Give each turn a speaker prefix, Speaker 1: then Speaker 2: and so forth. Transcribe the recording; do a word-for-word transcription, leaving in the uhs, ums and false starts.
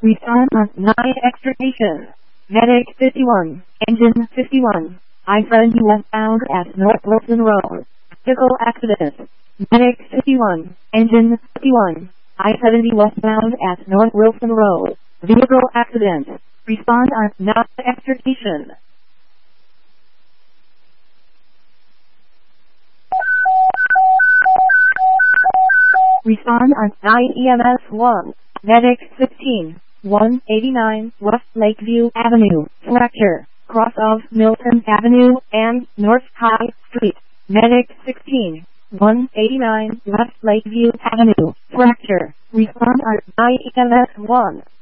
Speaker 1: Respond on nine extrication. Medic fifty-one, Engine fifty-one, I seventy westbound at North Wilson Road. Vehicle accident. Medic fifty-one, Engine fifty-one, I seventy westbound at North Wilson Road. Vehicle accident. Respond on nine extrication. Respond on nine E M S one. Medic sixteen, one eighty-nine West Lakeview Avenue, fracture, cross of Milton Avenue and North High Street. Medic sixteen, one eighty-nine West Lakeview Avenue, fracture. Respond on nine E M S one.